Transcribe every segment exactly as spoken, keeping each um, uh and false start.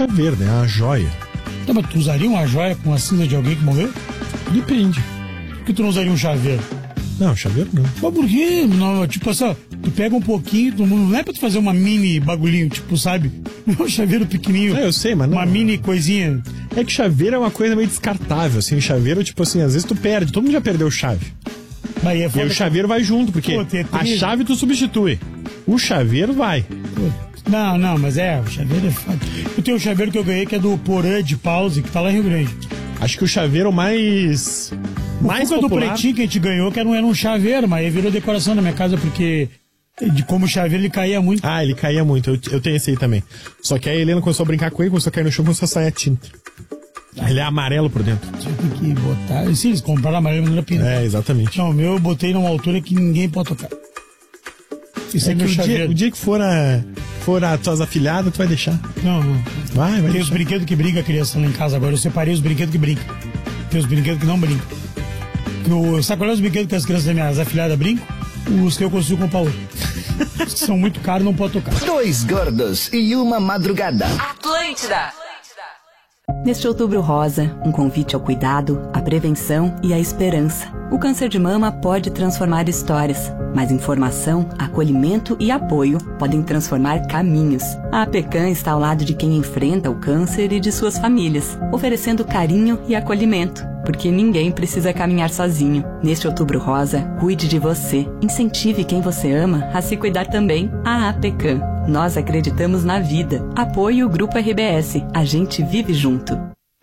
chaveiro, né? É uma joia. Então, mas tu usaria uma joia com a cinza de alguém que morreu? Depende. Por que tu não usaria um chaveiro? Não, chaveiro não. Mas por quê? Não, tipo assim, tu pega um pouquinho, tu, não é pra tu fazer uma mini bagulhinho, tipo, sabe? Não é um chaveiro pequenininho. É, eu sei, mas não. Uma mini coisinha. É que chaveiro é uma coisa meio descartável, assim. Chaveiro, tipo assim, às vezes tu perde. Todo mundo já perdeu chave. Mas é e aí o chaveiro vai junto, porque Pô, tem, tem... a chave tu substitui. O chaveiro vai. Pô, não, não, mas é, o chaveiro é foda. Eu tenho um chaveiro que eu ganhei que é do Porã de Pause, que tá lá em Rio Grande. Acho que o chaveiro mais... O mais Fuca popular... do Pretinho que a gente ganhou, que não era um chaveiro, mas aí virou decoração na minha casa, porque de como o chaveiro ele caía muito. Ah, ele caía muito, eu, eu tenho esse aí também. Só que aí a Helena começou a brincar com ele, começou a cair no chão, começou a sair a tinta. Ele é amarelo por dentro. Tinha que botar... Sim, eles compraram amarelo, mas não era pinta. É, exatamente. Não, o meu eu botei numa altura que ninguém pode tocar. Isso é é que meu o chaveiro. dia, o dia que for a, for a tuas afilhadas, tu vai deixar. Não, não. Vai, vai Tem deixar. os brinquedos que brincam a criança lá em casa agora. Eu separei os brinquedos que brincam. Tem os brinquedos que não brincam. Que o, sabe qual é os brinquedos que as crianças da minha afilhada brincam? Os que eu consigo comprar hoje. Os que são muito caros, não pode tocar. Dois gordos e uma madrugada. Atlântida. Neste Outubro Rosa, um convite ao cuidado, à prevenção e à esperança. O câncer de mama pode transformar histórias, mas informação, acolhimento e apoio podem transformar caminhos. A APECAM está ao lado de quem enfrenta o câncer e de suas famílias, oferecendo carinho e acolhimento, porque ninguém precisa caminhar sozinho. Neste Outubro Rosa, cuide de você, incentive quem você ama a se cuidar também. A APECAM. Nós acreditamos na vida. Apoie o Grupo R B S. A gente vive junto.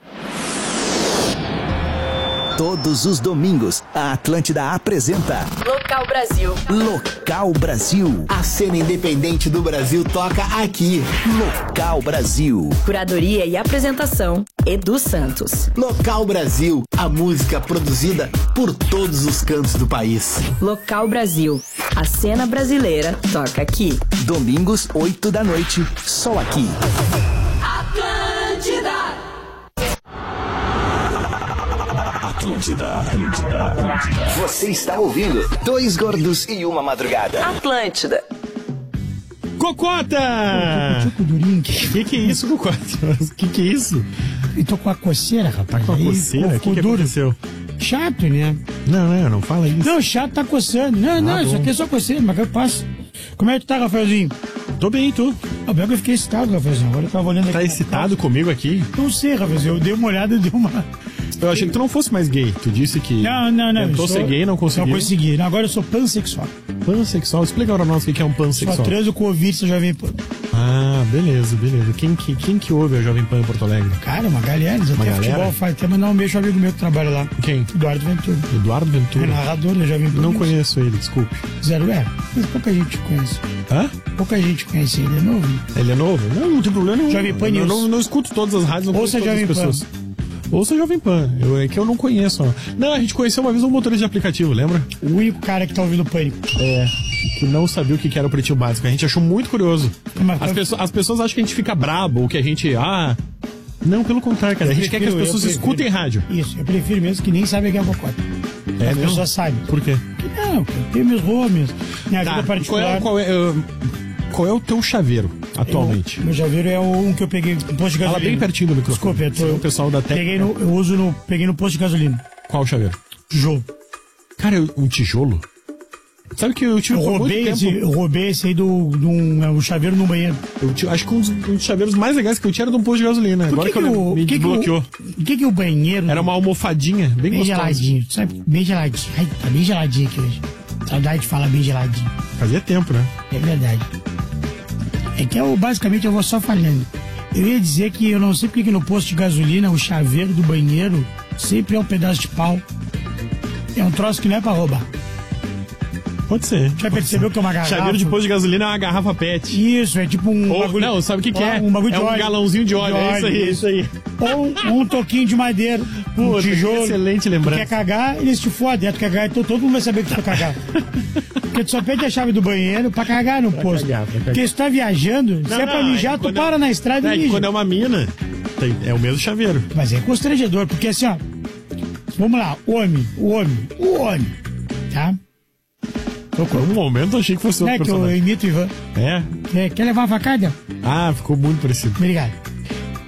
Todos os domingos, a Atlântida apresenta Local Brasil. Local Brasil. A cena independente do Brasil toca aqui. Local Brasil. Curadoria e apresentação, Edu Santos. Local Brasil. A música produzida por todos os cantos do país. Local Brasil. A cena brasileira toca aqui. Domingos, oito da noite, só aqui. Atlântida. Atlântida, Atlântida, Atlântida. Você está ouvindo Dois Gordos e uma Madrugada. Atlântida. Cocota! Tico durinho. Que que é isso, Cocota? Que que é isso? Eu tô com a coceira, rapaz. Com a Aí coceira? O que ficou que duro. aconteceu? Chato, né? Não, não, não fala isso. Não, chato tá coçando. Não, não, Ah, isso bom. aqui é só coceira, mas que eu passo. Como é que tu tá, Rafaelzinho? Tô bem, tu? Ah, pior que eu fiquei excitado, Rafaelzinho. Agora eu tava olhando aqui. Tá excitado comigo aqui? Não sei, Rafaelzinho. Eu dei uma olhada e dei uma... Eu achei que tu não fosse mais gay. Tu disse que Não, não, não. tentou eu sou- ser gay, não conseguiu. Não consegui. Não, agora eu sou pansexual. Pansexual. Explica pra nós o que é um Só pansexual. transo com o ouvinte, você já vem... Pô. Ah, beleza, beleza. Quem que, quem que ouve a Jovem Pan em Porto Alegre? Cara, uma galera. Eles até galera? futebol faz. Até mandar um beijo ao amigo meu que trabalha lá. Quem? Eduardo Ventura. Eduardo É Ventura. narrador da Jovem Pan. Não conheço ele, desculpe. Zero é. Mas pouca gente conhece. Hã? Pouca gente conhece ele. É novo. Ele é novo? Não, não tem problema nenhum. Jovem Pan Eu News. não, não, não escuto todas as rádios, não Ouça conheço todas Jovem as Pan. pessoas. Ouça Jovem Pan. Eu, é que eu não conheço. Ó. Não, a gente conheceu uma vez um motorista de aplicativo, lembra? O único cara que tá ouvindo Pânico. É. Que não sabia o que era o Pretinho Básico. A gente achou muito curioso. Mas- As, pessoas, as pessoas acham que a gente fica brabo, ou que a gente... Ah... Não, pelo contrário, cara. A gente quer que as prefiro- pessoas eu prefiro- escutem rádio. Isso, eu prefiro mesmo que nem sabe quem é Cocota. É As mesmo? pessoas sabem. Por quê? Que não, que eu tenho meus hobbies. Minha Tá, vida qual particular. é, qual, é, uh, qual é o teu chaveiro atualmente? Eu, meu chaveiro é o um que eu peguei no posto de Fala gasolina. bem pertinho do microfone. Desculpa, eu tô, senão o pessoal da técnica... peguei no, eu uso no, peguei no posto de gasolina. Qual chaveiro? Tijolo. Cara, eu- um tijolo? Sabe que eu tive Eu por roubei, muito esse, tempo... eu roubei esse aí do, do um, é, um chaveiro no banheiro. Eu ti- acho que um dos, um dos chaveiros mais legais que eu tinha era de um posto de gasolina. Por Agora que, que, eu que, lembro, o, me que, que, desbloqueou. o, que, que o banheiro... Era uma almofadinha, bem, bem gostosa. geladinho, sabe? Bem geladinho. Ai, tá bem geladinho aqui hoje. Saudade de falar bem geladinho. Fazia tempo, né? É verdade. É que eu, basicamente, eu vou só falhando. Eu ia dizer que eu não sei porque que no posto de gasolina o chaveiro do banheiro sempre é um pedaço de pau. É um troço que não é pra roubar. Pode ser. Já percebeu que é uma garrafa? Chaveiro de posto de gasolina é uma garrafa pet. Isso, é tipo um Ou, bagulho... não, sabe o que, que é? Um bagulho é de um óleo. galãozinho de óleo. É isso aí, é isso aí. Ou um toquinho de madeira, um Puta, que tijolo. excelente Tu lembrança. quer cagar, eles te fodem. Tu quer cagar, então todo mundo vai saber que tu quer cagar. Porque tu só pede a chave do banheiro pra cagar no posto. cagar, pra cagar. Porque se tu tá viajando, se é pra mijar, é tu quando para é- na estrada é, e que mija. quando é uma mina, tem- é o mesmo chaveiro. Mas é constrangedor, porque assim, ó. Vamos lá, homem, o homem, o homem, tá? Por um momento eu achei que fosse Não outro é que eu personagem. imito o Ivan. É? É, quer levar uma facada? Ah, ficou muito parecido. Obrigado.